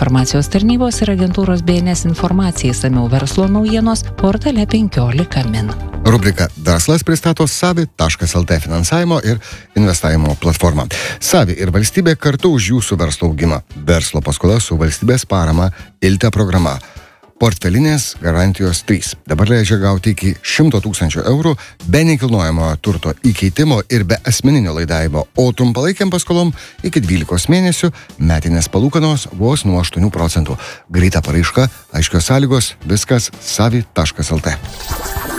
informacijos tarnybos ir agentūros BNS informacija išsamiau verslo naujienos portale 15 min. Rubrika Verslas pristato Savi.lt finansavimo ir investavimo platformą. Savi ir valstybė kartu už jūsų verslo augimą. Verslo paskola su valstybės parama ILTE programa. Portfelinės garantijos 3. Dabar leidžia gauti iki 100 000 eurų be nekilnojamojo turto įkeitimo ir be asmeninio laidavimo, o trumpalaikiam paskolom iki 12 mėnesių metinės palūkanos vos nuo 8%. Greita paraiška, aiškios sąlygos, viskas Savi.lt.